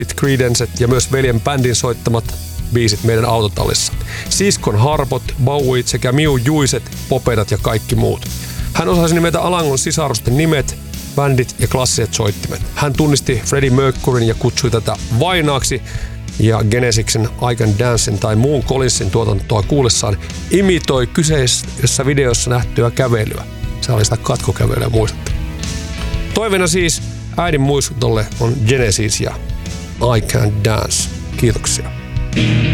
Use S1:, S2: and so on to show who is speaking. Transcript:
S1: Creedencet ja myös veljen bändin soittamat biisit meidän autotallissa. Siskon harpot, Bowit sekä Miu Juiset, Popedat ja kaikki muut. Hän osasi nimetä Alangon sisarusten nimet, bändit ja klassiset soittimet. Hän tunnisti Freddie Mercuryn ja kutsui tätä vainaaksi, ja Genesiksen I Can Dancein tai muun Collinsin tuotantoa kuullessaan imitoi kyseisessä videossa nähtyä kävelyä. Se oli sitä katkokävelyä, muistatte. Toiveena siis äidin muistolle on Genesis ja I Can Dance. Kiitoksia.